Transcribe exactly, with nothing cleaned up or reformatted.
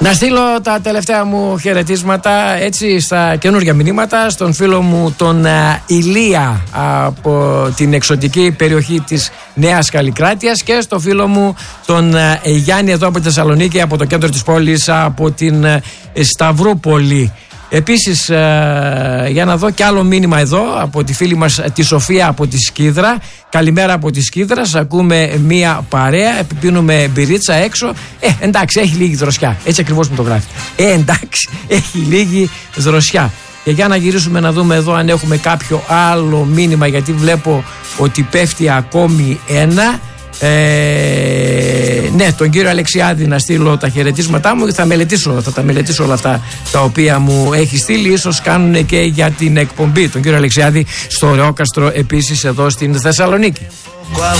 Να στείλω τα τελευταία μου χαιρετίσματα έτσι στα καινούργια μηνύματα στον φίλο μου τον uh, Ηλία από την εξωτική περιοχή της Νέας Καλλικράτειας και στο φίλο μου τον uh, Γιάννη εδώ από τη Θεσσαλονίκη, από το κέντρο της πόλης, από την uh, Σταυρούπολη. Επίσης ε, για να δω κι άλλο μήνυμα εδώ από τη φίλη μας τη Σοφία από τη Σκίδρα. Καλημέρα από τη Σκίδρα, σας ακούμε μία παρέα, επιπίνουμε μπυρίτσα έξω. Ε, εντάξει, έχει λίγη δροσιά, έτσι ακριβώς μου το γράφει. Ε, εντάξει, έχει λίγη δροσιά. Και για να γυρίσουμε να δούμε εδώ αν έχουμε κάποιο άλλο μήνυμα, γιατί βλέπω ότι πέφτει ακόμη ένα. Ε, ναι, τον κύριο Αλεξιάδη να στείλω τα χαιρετίσματά μου. Θα μελετήσω, θα τα μελετήσω όλα αυτά τα οποία μου έχει στείλει. Ίσως κάνουν και για την εκπομπή τον κύριο Αλεξιάδη στο Ρεόκαστρο, επίσης εδώ στην Θεσσαλονίκη.